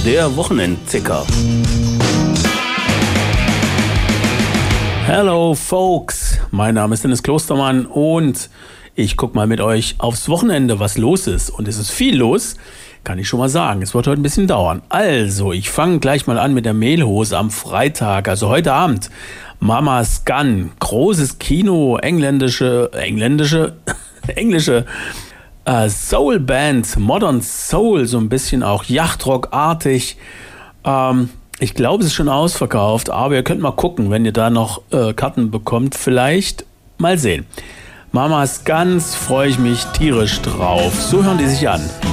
der Wochenendticker. Hello folks, mein Name ist Dennis Klostermann und ich gucke mal mit euch aufs Wochenende, was los ist. Und es ist viel los, kann ich schon mal sagen. Es wird heute ein bisschen dauern. Also, ich fange gleich mal an mit der Mehlhose am Freitag, also heute Abend. Mama's Gun, großes Kino, englische Soul-Band, Modern Soul, so ein bisschen auch Yachtrock-artig. Ich glaube, es ist schon ausverkauft, aber ihr könnt mal gucken, wenn ihr da noch Karten bekommt. Vielleicht mal sehen. Mama's Gun, freue ich mich tierisch drauf. So hören die sich an.